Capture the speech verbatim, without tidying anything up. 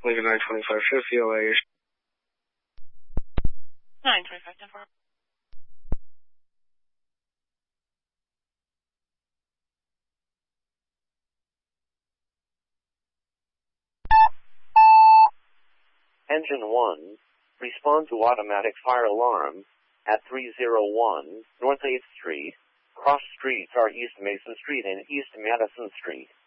Lincoln nine twenty-five fifty, L A. nine twenty-five ten four. Engine one, respond to automatic fire alarm at three oh one North eighth Street. Cross streets are East Mason Street and East Madison Street.